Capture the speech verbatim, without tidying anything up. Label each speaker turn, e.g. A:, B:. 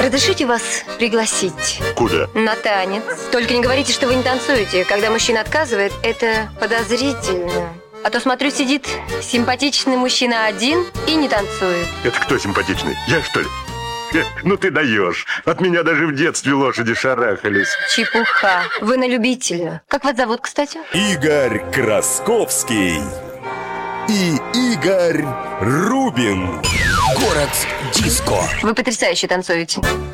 A: Разрешите вас пригласить?
B: Куда?
A: На танец. Только не говорите, что вы не танцуете. Когда мужчина отказывает, это подозрительно. А то, смотрю, сидит симпатичный мужчина один и не танцует.
B: Это кто симпатичный? Я, что ли? Э, Ну ты даешь. От меня даже в детстве лошади шарахались.
A: Чепуха. Вы на любителя. Как вас зовут, кстати?
C: Игорь Красковский и Игорь Рубин.
D: Город диско.
A: Вы потрясающе танцуете.